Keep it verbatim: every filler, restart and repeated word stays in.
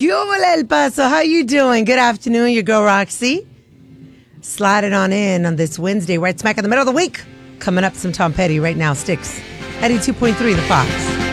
¿Qué hubo, El Paso? How you doing? Good afternoon, your girl Roxy. Sliding on in on this Wednesday, right smack in the middle of the week. Coming up, some Tom Petty right now. Sticks. ninety-two point three, The Fox.